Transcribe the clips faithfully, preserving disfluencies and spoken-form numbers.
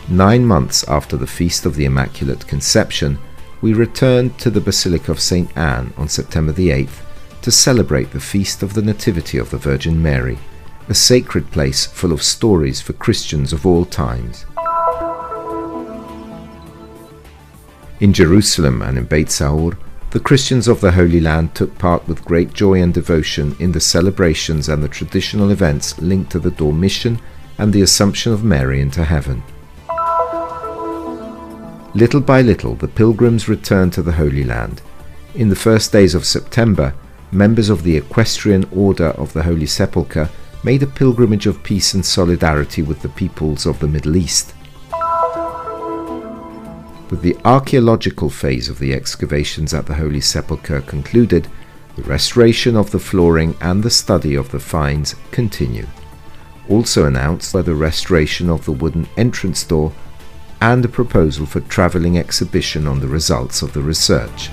Nine months after the Feast of the Immaculate Conception, we returned to the Basilica of Saint Anne on September the eighth to celebrate the Feast of the Nativity of the Virgin Mary, a sacred place full of stories for Christians of all times. In Jerusalem and in Beit Saur, the Christians of the Holy Land took part with great joy and devotion in the celebrations and the traditional events linked to the Dormition and the Assumption of Mary into heaven. Little by little, the pilgrims returned to the Holy Land. In the first days of September, members of the Equestrian Order of the Holy Sepulchre made a pilgrimage of peace and solidarity with the peoples of the Middle East. With the archaeological phase of the excavations at the Holy Sepulchre concluded, the restoration of the flooring and the study of the finds continue. Also announced were the restoration of the wooden entrance door and a proposal for travelling exhibition on the results of the research.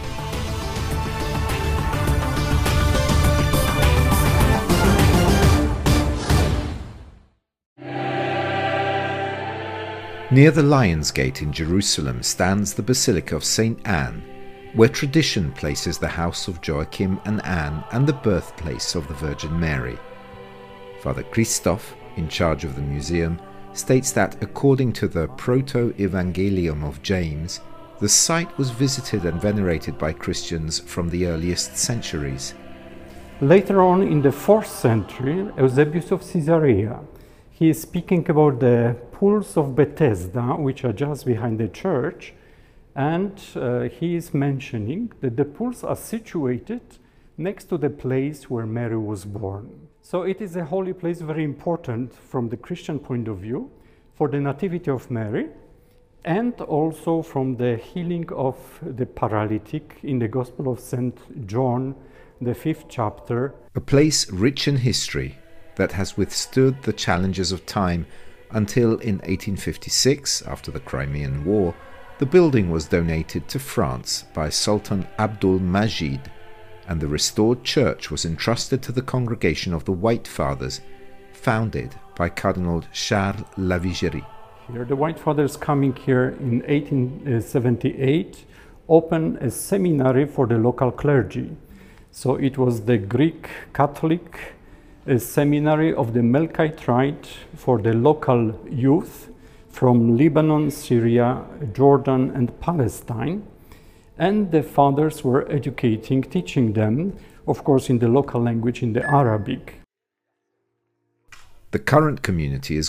Near the Lion's Gate in Jerusalem stands the Basilica of Saint Anne, where tradition places the house of Joachim and Anne and the birthplace of the Virgin Mary. Father Christoph, in charge of the museum, states that according to the Proto-Evangelium of James, the site was visited and venerated by Christians from the earliest centuries. Later on in the fourth century, Eusebius of Caesarea, he is speaking about the pools of Bethesda, which are just behind the church, and uh, he is mentioning that the pools are situated next to the place where Mary was born. So it is a holy place, very important from the Christian point of view, for the Nativity of Mary, and also from the healing of the paralytic in the Gospel of Saint John, the fifth chapter. A place rich in history that has withstood the challenges of time until in eighteen fifty-six, after the Crimean War, the building was donated to France by Sultan Abdul Majid, and the restored church was entrusted to the Congregation of the White Fathers, founded by Cardinal Charles Lavigerie. Here, the White Fathers coming here in eighteen seventy-eight opened a seminary for the local clergy. So it was the Greek Catholic uh, seminary of the Melkite Rite for the local youth from Lebanon, Syria, Jordan, and Palestine. And the fathers were educating, teaching them, of course, in the local language, in the Arabic. The current community is